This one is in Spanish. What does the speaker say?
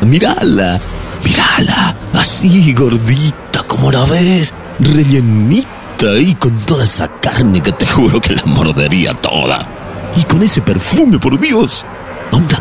Mírala, mírala, así gordita como la ves, rellenita y con toda esa carne que te juro que la mordería toda. Y con ese perfume, por Dios, a una